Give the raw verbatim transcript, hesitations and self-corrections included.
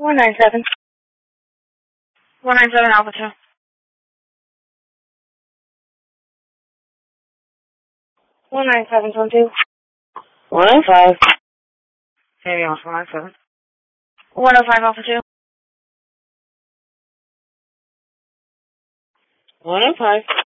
one nine seven. one nine seven Alpha two. one nine seven one two. one nine five. Maybe off one nine seven. one oh five Alpha two. one oh five.